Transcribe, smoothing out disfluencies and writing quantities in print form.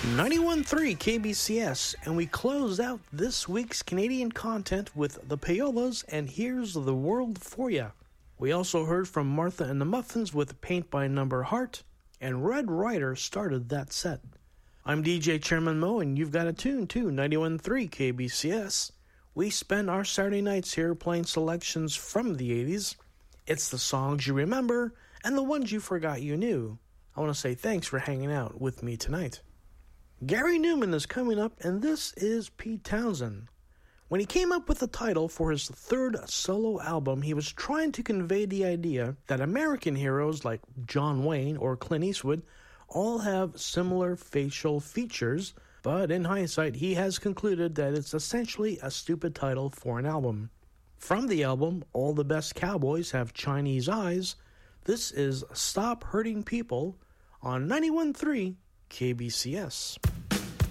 91.3 KBCS, and we close out this week's Canadian content with the Payolas and Here's the World for Ya. We also heard from Martha and the Muffins with Paint by Number Heart, and Red Ryder started that set. I'm DJ Chairman Mo, and you've got a tune to 91.3 KBCS. We spend our Saturday nights here playing selections from the 80s. It's the songs you remember and the ones you forgot you knew. I want to say thanks for hanging out with me tonight. Gary Newman is coming up, and this is Pete Townshend. When he came up with the title for his third solo album, he was trying to convey the idea that American heroes like John Wayne or Clint Eastwood all have similar facial features, but in hindsight, he has concluded that it's essentially a stupid title for an album. From the album, All the Best Cowboys Have Chinese Eyes, this is Stop Hurting People on 91.3 KBCS.